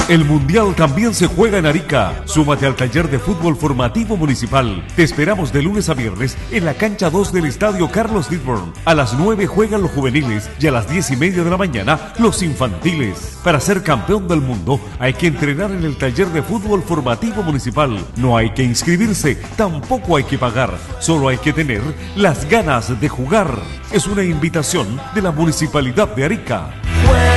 El Mundial también se juega en Arica. Súmate al taller de fútbol formativo municipal. Te esperamos de lunes a viernes en la cancha 2 del Estadio Carlos Didburn. A las 9 juegan los juveniles y a las 10:30 de la mañana los infantiles. Para ser campeón del mundo hay que entrenar en el taller de fútbol formativo municipal. No hay que inscribirse, tampoco hay que pagar. Solo hay que tener las ganas de jugar. Es una invitación de la Municipalidad de Arica.